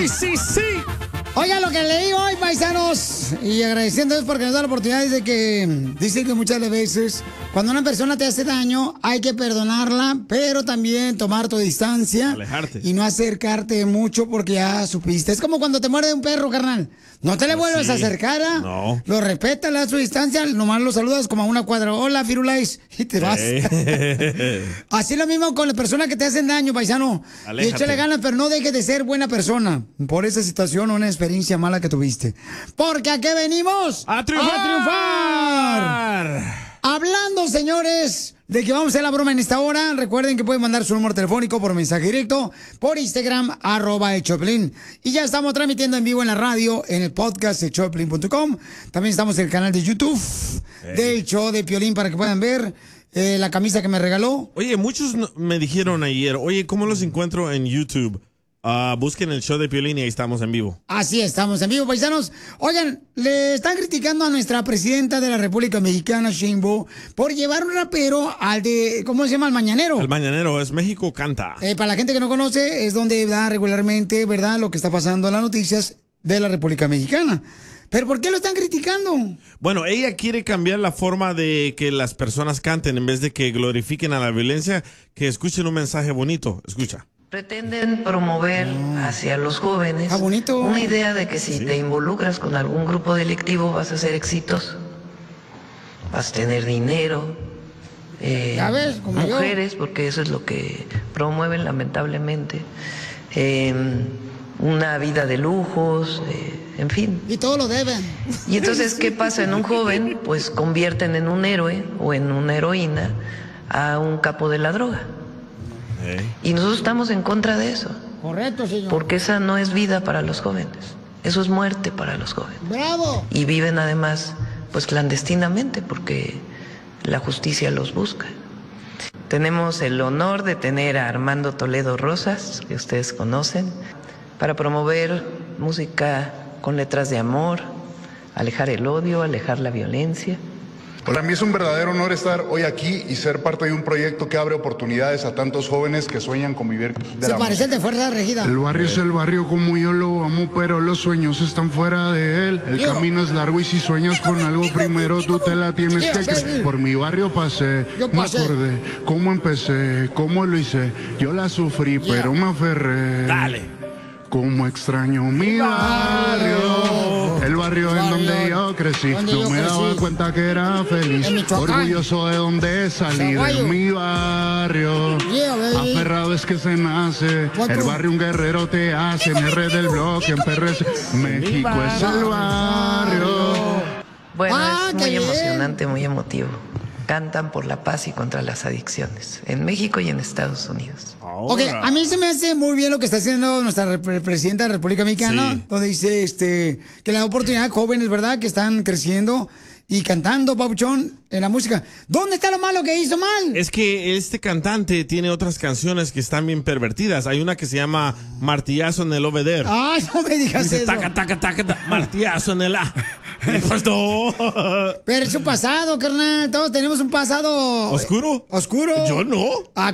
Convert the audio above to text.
Sí, sí, sí. Oiga, lo que leí hoy, paisanos, y agradeciendo a Dios porque nos da la oportunidad de que dicen que muchas veces cuando una persona te hace daño hay que perdonarla, pero también tomar tu distancia. Alejarte. Y no acercarte mucho porque ya supiste. Es como cuando te muerde un perro, carnal. No te le vuelves a acercar, ¿ah? No. Lo respetas, le das su distancia, nomás lo saludas como a una cuadra. Hola, Firulais, y te vas. Así lo mismo con las personas que te hacen daño, paisano. Aléjate. Y échale ganas, pero no dejes de ser buena persona por esa situación o una experiencia mala que tuviste. Porque ¿a qué venimos? ¡A triunfar! ¡A triunfar! Hablando, señores, de que vamos a hacer la broma en esta hora, recuerden que pueden mandar su número telefónico por mensaje directo, por Instagram, @elchoplin. Y ya estamos transmitiendo en vivo en la radio, en el podcast elchoplin.com. También estamos en el canal de YouTube del show de Piolín para que puedan ver la camisa que me regaló. Oye, muchos me dijeron ayer, oye, ¿cómo los encuentro en YouTube? Busquen el show de Piolín y ahí estamos en vivo. Así estamos en vivo, paisanos. Oigan, le están criticando a nuestra presidenta de la República Mexicana, Sheinbaum, por llevar un rapero al de, ¿cómo se llama? Al Mañanero. El Mañanero, es México Canta. Para la gente que no conoce, es donde da regularmente, ¿verdad?, lo que está pasando en las noticias de la República Mexicana. ¿Pero por qué lo están criticando? Bueno, ella quiere cambiar la forma de que las personas canten en vez de que glorifiquen a la violencia, que escuchen un mensaje bonito. Escucha. Pretenden promover hacia los jóvenes una idea de que si te involucras con algún grupo delictivo vas a ser exitoso, vas a tener dinero, mujeres, porque eso es lo que promueven lamentablemente, una vida de lujos, en fin. Y todo lo deben. Y entonces, ¿qué pasa en un joven? Pues convierten en un héroe o en una heroína a un capo de la droga. Y nosotros estamos en contra de eso. Correcto, señor. Porque esa no es vida para los jóvenes. Eso es muerte para los jóvenes. ¡Bravo! Y viven además, pues clandestinamente, porque la justicia los busca. Tenemos el honor de tener a Armando Toledo Rosas, que ustedes conocen, para promover música con letras de amor, alejar el odio, alejar la violencia. Para mí es un verdadero honor estar hoy aquí y ser parte de un proyecto que abre oportunidades a tantos jóvenes que sueñan con vivir de Se la parece música. de Fuerza Regida. El barrio es el barrio como yo lo amo, pero los sueños están fuera de él. El camino es largo y si sueñas con algo primero tú te la tienes que creer. Por mi barrio pasé, me acordé cómo empecé, cómo lo hice. Yo la sufrí, pero me aferré. Dale. Como extraño mi barrio, el barrio en donde yo crecí. No me daba cuenta que era feliz, orgulloso de donde salí, de mi barrio. Aferrado es que se nace, el barrio un guerrero te hace. En R del bloque, en PRS, México es el barrio. Bueno, es muy emocionante, muy emotivo. Cantan por la paz y contra las adicciones, en México y en Estados Unidos. Ok, a mí se me hace muy bien lo que está haciendo nuestra presidenta de la República Mexicana, donde dice que le da oportunidad a jóvenes, ¿verdad?, que están creciendo y cantando, papuchón, en la música. ¿Dónde está lo malo que hizo mal? Es que este cantante tiene otras canciones que están bien pervertidas. Hay una que se llama Martillazo en el Obeder. Ay, no me digas Dice, eso. taca, taca, taca, taca, martillazo en el A. Pues no. Pero es su pasado, carnal. Todos tenemos un pasado... ¿Oscuro? ¿Oscuro? Yo no.